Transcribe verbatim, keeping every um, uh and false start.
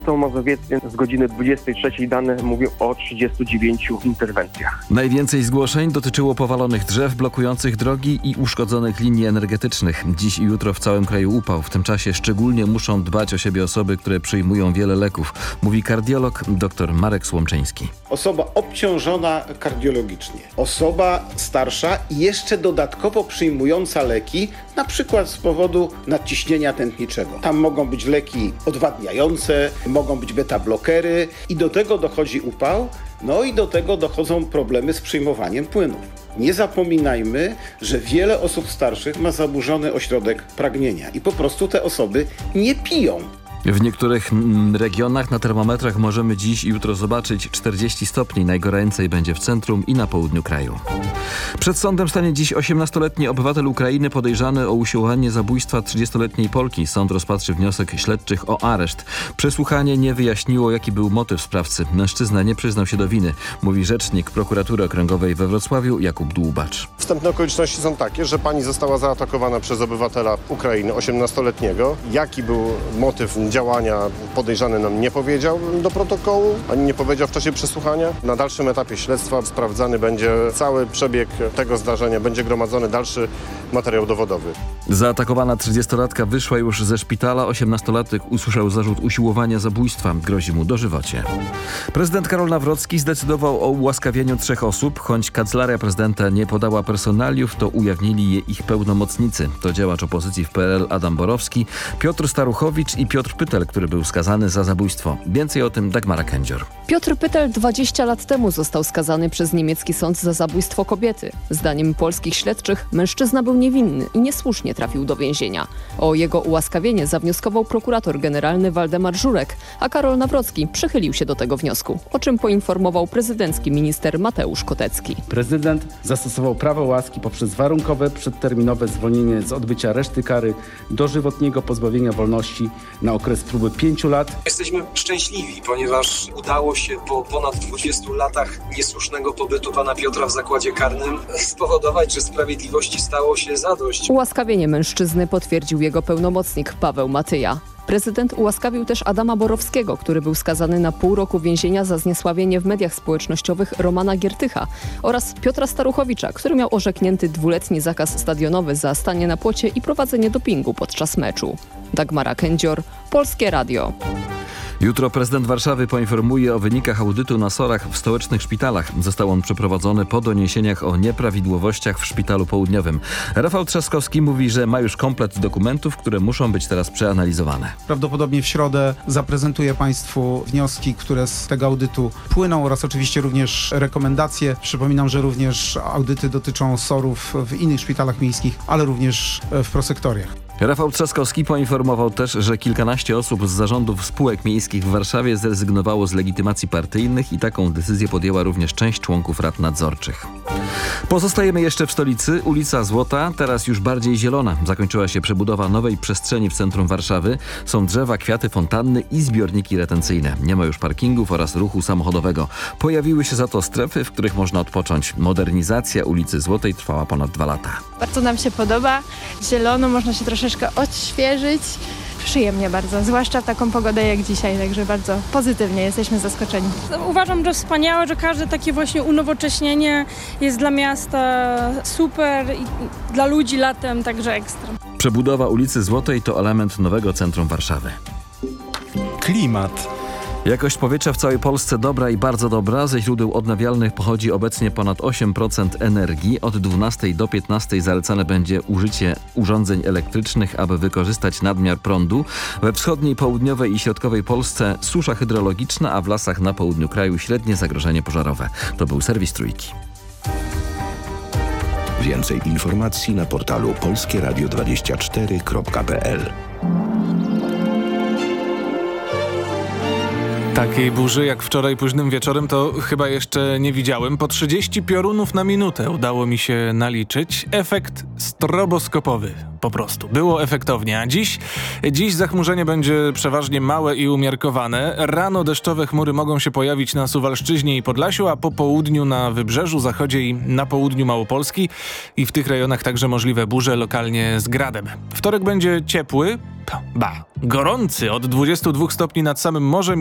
To Mazowieckie z godziny dwudziestej trzeciej dane mówią o trzydziestu dziewięciu interwencjach. Najwięcej zgłoszeń dotyczyło powalonych drzew, blokujących drogi i uszkodzonych linii energetycznych. Dziś i jutro w całym kraju upał. W tym czasie szczególnie muszą dbać o siebie osoby, które przyjmują wiele leków, mówi kardiolog dr Marek Słomczyński. Osoba obciążona kardiologicznie, osoba starsza i jeszcze dodatkowo przyjmująca leki, na przykład z powodu nadciśnienia tętniczego. Tam mogą być leki odwadniające, mogą być beta-blokery i do tego dochodzi upał, no i do tego dochodzą problemy z przyjmowaniem płynów. Nie zapominajmy, że wiele osób starszych ma zaburzony ośrodek pragnienia i po prostu te osoby nie piją. W niektórych regionach na termometrach możemy dziś i jutro zobaczyć czterdzieści stopni. Najgoręcej będzie w centrum i na południu kraju. Przed sądem stanie dziś osiemnastoletni obywatel Ukrainy podejrzany o usiłowanie zabójstwa trzydziestoletniej Polki. Sąd rozpatrzy wniosek śledczych o areszt. Przesłuchanie nie wyjaśniło, jaki był motyw sprawcy. Mężczyzna nie przyznał się do winy, mówi rzecznik prokuratury okręgowej we Wrocławiu Jakub Dłubacz. Wstępne okoliczności są takie, że pani została zaatakowana przez obywatela Ukrainy osiemnastoletniego. Jaki był motyw działania, podejrzany nam nie powiedział do protokołu, ani nie powiedział w czasie przesłuchania. Na dalszym etapie śledztwa sprawdzany będzie cały przebieg tego zdarzenia, będzie gromadzony dalszy materiał dowodowy. Zaatakowana trzydziestolatka wyszła już ze szpitala. osiemnastolatek usłyszał zarzut usiłowania zabójstwa. Grozi mu dożywocie. Prezydent Karol Nawrocki zdecydował o ułaskawieniu trzech osób. Choć kancelaria prezydenta nie podała personaliów, to ujawnili je ich pełnomocnicy. To działacz opozycji w P R L Adam Borowski, Piotr Staruchowicz i Piotr Pytel, który był skazany za zabójstwo. Więcej o tym Dagmara Kędzior. Piotr Pytel dwadzieścia lat temu został skazany przez niemiecki sąd za zabójstwo kobiety. Zdaniem polskich śledczych mężczyzna był niewinny i niesłusznie trafił do więzienia. O jego ułaskawienie zawnioskował prokurator generalny Waldemar Żurek, a Karol Nawrocki przychylił się do tego wniosku, o czym poinformował prezydencki minister Mateusz Kotecki. Prezydent zastosował prawo łaski poprzez warunkowe, przedterminowe zwolnienie z odbycia reszty kary dożywotniego pozbawienia wolności na okres próby pięciu lat. Jesteśmy szczęśliwi, ponieważ udało się po ponad dwudziestu latach niesłusznego pobytu pana Piotra w zakładzie karnym spowodować, że sprawiedliwości stało się zadość. Ułaskawienie mężczyzny potwierdził jego pełnomocnik Paweł Matyja. Prezydent ułaskawił też Adama Borowskiego, który był skazany na pół roku więzienia za zniesławienie w mediach społecznościowych Romana Giertycha, oraz Piotra Staruchowicza, który miał orzeknięty dwuletni zakaz stadionowy za stanie na płocie i prowadzenie dopingu podczas meczu. Dagmara Kędzior, Polskie Radio. Jutro prezydent Warszawy poinformuje o wynikach audytu na SOR-ach w stołecznych szpitalach. Został on przeprowadzony po doniesieniach o nieprawidłowościach w Szpitalu Południowym. Rafał Trzaskowski mówi, że ma już komplet dokumentów, które muszą być teraz przeanalizowane. Prawdopodobnie w środę zaprezentuję Państwu wnioski, które z tego audytu płyną, oraz oczywiście również rekomendacje. Przypominam, że również audyty dotyczą SOR-ów w innych szpitalach miejskich, ale również w prosektoriach. Rafał Trzaskowski poinformował też, że kilkanaście osób z zarządów spółek miejskich w Warszawie zrezygnowało z legitymacji partyjnych i taką decyzję podjęła również część członków rad nadzorczych. Pozostajemy jeszcze w stolicy. Ulica Złota, teraz już bardziej zielona. Zakończyła się przebudowa nowej przestrzeni w centrum Warszawy. Są drzewa, kwiaty, fontanny i zbiorniki retencyjne. Nie ma już parkingów oraz ruchu samochodowego. Pojawiły się za to strefy, w których można odpocząć. Modernizacja ulicy Złotej trwała ponad dwa lata. Bardzo nam się podoba. Zielono, można się troszeczkę odświeżyć. Przyjemnie bardzo, zwłaszcza w taką pogodę jak dzisiaj, także bardzo pozytywnie jesteśmy zaskoczeni. Uważam, że wspaniałe, że każde takie właśnie unowocześnienie jest dla miasta super i dla ludzi latem także ekstra. Przebudowa ulicy Złotej to element nowego centrum Warszawy. Klimat. Jakość powietrza w całej Polsce dobra i bardzo dobra. Ze źródeł odnawialnych pochodzi obecnie ponad osiem procent energii. Od dwunastej do piętnastej zalecane będzie użycie urządzeń elektrycznych, aby wykorzystać nadmiar prądu. We wschodniej, południowej i środkowej Polsce susza hydrologiczna, a w lasach na południu kraju średnie zagrożenie pożarowe. To był serwis Trójki. Więcej informacji na portalu polskie radio dwadzieścia cztery kropka p l. Takiej burzy jak wczoraj późnym wieczorem to chyba jeszcze nie widziałem. Po trzydzieści piorunów na minutę udało mi się naliczyć. Efekt stroboskopowy. Po prostu. Było efektownie. A dziś, dziś zachmurzenie będzie przeważnie małe i umiarkowane. Rano deszczowe chmury mogą się pojawić na Suwalszczyźnie i Podlasiu, a po południu na Wybrzeżu, zachodzie i na południu Małopolski. I w tych rejonach także możliwe burze, lokalnie z gradem. Wtorek będzie ciepły, ba, gorący od dwudziestu dwóch stopni nad samym morzem